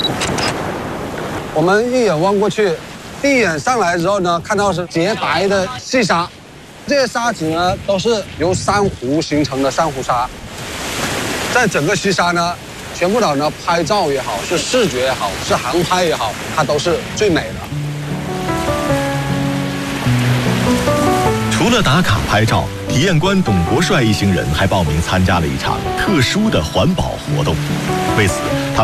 我们一眼望过去，第一眼上来之后呢，看到是洁白的细沙，这些沙子呢都是由珊瑚形成的珊瑚沙。在整个西沙呢，全部岛呢拍照也好，是视觉也好，是航拍也好，它都是最美的。 除了打卡拍照，体验官董国帅一行人还报名参加了一场特殊的环保活动。为此，他